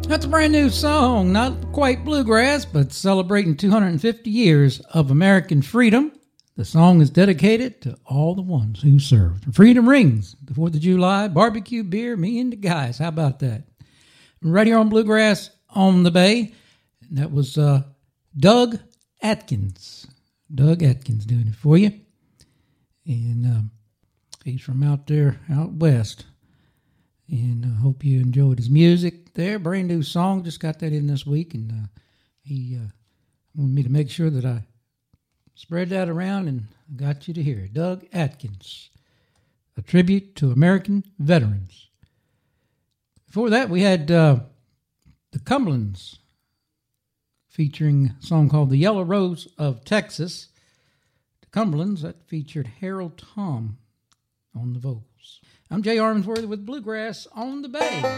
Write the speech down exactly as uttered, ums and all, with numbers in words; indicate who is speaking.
Speaker 1: That's a brand new song, not quite bluegrass, but celebrating two hundred fifty years of American freedom. The song is dedicated to all the ones who served. Freedom rings, the fourth of July, barbecue, beer, me and the guys. How about that? Right here on Bluegrass on the Bay, that was uh, Doug Atkins. Doug Atkins doing it for you. And um, he's from out there, out west. And I hope you enjoyed his music there. Brand new song. Just got that in this week. And uh, he uh, wanted me to make sure that I spread that around and got you to hear it. Doug Atkins, a tribute to American veterans. Before that, we had uh, the Cumberlands featuring a song called The Yellow Rose of Texas. The Cumberlands, that featured Harold Tom on the vocals. I'm Jay Armsworth with Bluegrass on the Bay.